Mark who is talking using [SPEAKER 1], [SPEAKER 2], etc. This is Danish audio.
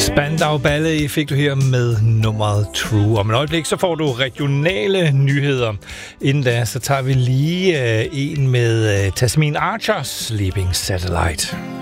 [SPEAKER 1] Spandau Ballet fik du her med nummeret True. Om et øjeblik så får du regionale nyheder. Inden da så tager vi lige en med Tasmin Archer, Sleeping Satellite.